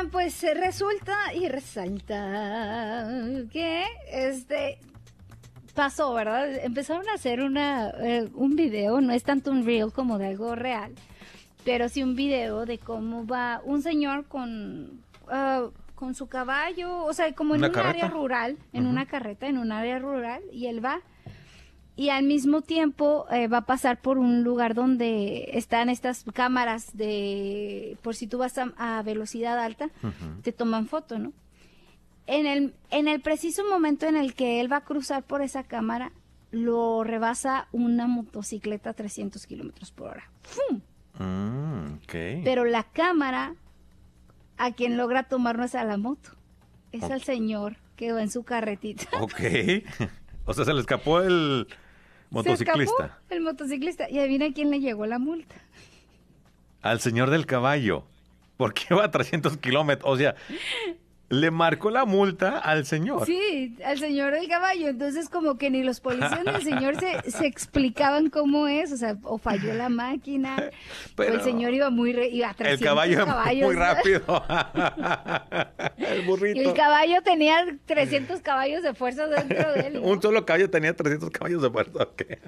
pues resulta y resalta que pasó, ¿verdad? Empezaron a hacer un video, no es tanto un reel como de algo real, pero sí un video de cómo va un señor con su caballo, o sea, como en un área rural, en una carreta, en un área rural, y él va. Y al mismo tiempo va a pasar por un lugar donde están estas cámaras por si tú vas a velocidad alta, te toman foto, ¿no? En el preciso momento en el que él va a cruzar por esa cámara, lo rebasa una motocicleta a 300 kilómetros por hora. ¡Fum! Okay. Pero la cámara, a quien logra tomar no es a la moto, es al señor que va en su carretita. Ok. O sea, se le escapó el motociclista. Se escapó el motociclista. Y adivina quién le llegó la multa. Al señor del caballo. ¿Por qué va a 300 kilómetros? O sea, le marcó la multa al señor. Sí, al señor del caballo. Entonces, como que ni los policías ni el señor se explicaban cómo es. O sea, o falló la máquina, pero o el señor iba iba a 300 el caballo caballos. Muy rápido. El burrito. Y el caballo tenía 300 caballos de fuerza dentro de él, ¿no? Un solo caballo tenía 300 caballos de fuerza. Okay.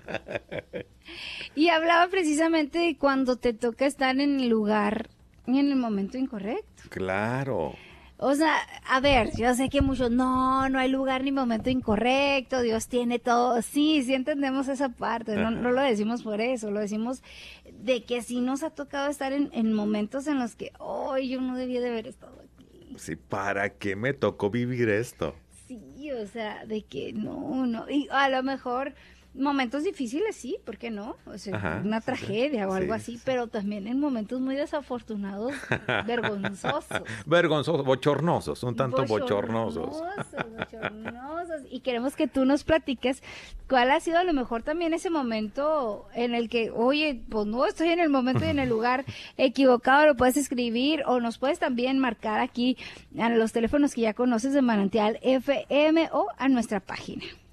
Y hablaba precisamente de cuando te toca estar en el lugar y en el momento incorrecto. Claro. O sea, a ver, yo sé que muchos, no hay lugar ni momento incorrecto, Dios tiene todo. Sí entendemos esa parte, no lo decimos por eso, lo decimos de que sí nos ha tocado estar en momentos en los que, yo no debía de haber estado aquí. Sí, ¿para qué me tocó vivir esto? Sí, o sea, de que no, y a lo mejor momentos difíciles, sí, ¿por qué no? O sea, una tragedia o algo así, pero también en momentos muy desafortunados, vergonzosos. Bochornosos, un tanto bochornosos. Y queremos que tú nos platiques cuál ha sido a lo mejor también ese momento en el que, oye, pues no, estoy en el momento y en el lugar equivocado, lo puedes escribir o nos puedes también marcar aquí a los teléfonos que ya conoces de Manantial FM o a nuestra página.